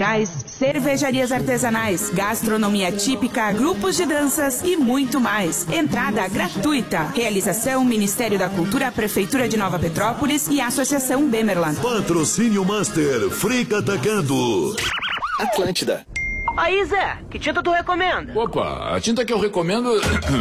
culturais, cervejarias artesanais, gastronomia típica, grupos de danças e muito mais. Entrada gratuita. Realização Ministério da Cultura, Prefeitura de Nova Petrópolis e Associação Bemerland. Patrocínio Master, Frica Atacando. Atlântida. Aí, Zé, que tinta tu recomenda? Opa, a tinta que eu recomendo